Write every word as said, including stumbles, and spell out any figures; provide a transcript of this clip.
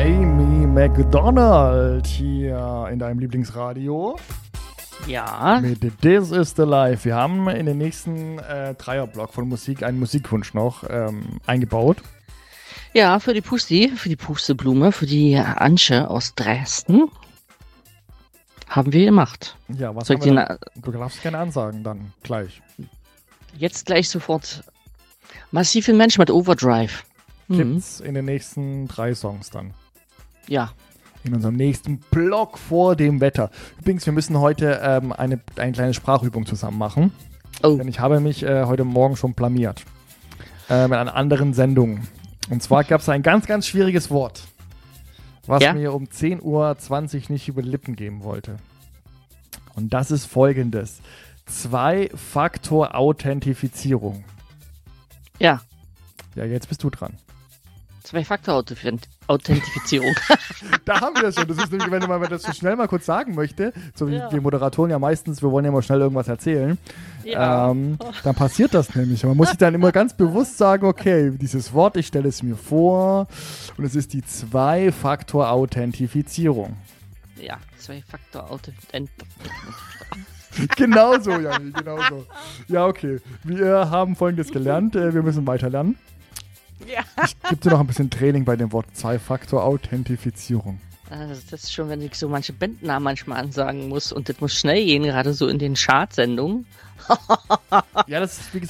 Amy Macdonald hier in deinem Lieblingsradio. Ja. Mit This is the Life. Wir haben in den nächsten äh, Dreierblock von Musik einen Musikwunsch noch ähm, eingebaut. Ja, für die Pusti, für die Pusteblume, für die Antje aus Dresden haben wir gemacht. Ja, was Soll haben wir ich dann? Du darfst gerne ansagen dann, gleich. Jetzt gleich sofort Massive Mensch mit Overdrive. Gibt's in den nächsten drei Songs dann. Ja. In unserem nächsten Block vor dem Wetter. Übrigens, wir müssen heute ähm, eine, eine kleine Sprachübung zusammen machen. Oh. Denn ich habe mich äh, heute Morgen schon blamiert. Äh, mit einer anderen Sendung. Und zwar gab es ein ganz, ganz schwieriges Wort, was Ja? mir um zehn Uhr zwanzig nicht über die Lippen geben wollte. Und das ist folgendes. Zwei-Faktor-Authentifizierung. Ja. Ja, jetzt bist du dran. Zwei-Faktor-Authentifizierung. Da haben wir das schon. Das ist nämlich, wenn man das so schnell mal kurz sagen möchte, so wie Ja. wir Moderatoren ja meistens, wir wollen ja mal schnell irgendwas erzählen, Ja. ähm, dann passiert das nämlich. Man muss sich dann immer ganz bewusst sagen, okay, dieses Wort, ich stelle es mir vor und es ist die Zwei-Faktor-Authentifizierung. Ja, Zwei-Faktor-Authentifizierung. Genau so, Janni, genau so. Ja, okay. Wir haben Folgendes gelernt, äh, wir müssen weiter lernen. Ja. Ich gebe dir noch ein bisschen Training bei dem Wort Zwei-Faktor-Authentifizierung. Also das ist schon, wenn ich so manche Bandnamen manchmal ansagen muss und das muss schnell gehen, gerade so in den Chartsendungen. Ja, das ist, wie gesagt,